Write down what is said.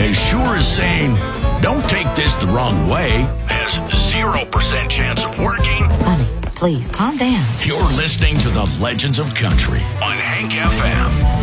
as sure as saying, don't take this the wrong way, has 0% chance of working. Honey, please calm down. You're listening to the Legends of Country on Hank FM.